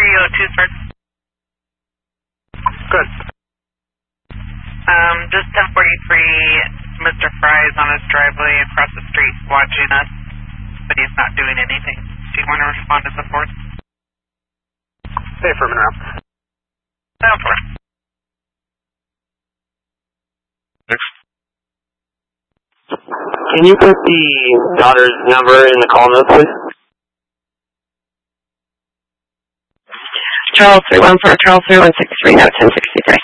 302, sir. Good. Just 1043, Mr. Fry is on his driveway across the street watching us, but he's not doing anything. Do you want to respond to the fourth? Stay for a minute now. Down for. Next. Can you put the daughter's number in the call note, please? Charles 314, Charles 3163, now 1063.